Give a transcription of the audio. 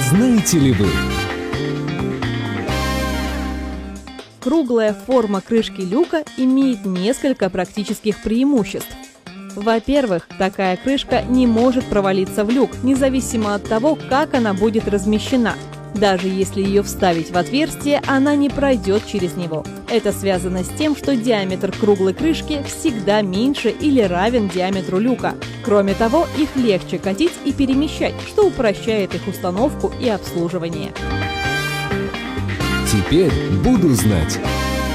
знаете ли вы? Круглая форма крышки люка имеет несколько практических преимуществ. Во-первых, такая крышка не может провалиться в люк, независимо от того, как она будет размещена. Даже если ее вставить в отверстие, она не пройдет через него. Это связано с тем, что диаметр круглой крышки всегда меньше или равен диаметру люка. Кроме того, их легче катить и перемещать, что упрощает их установку и обслуживание. Теперь буду знать.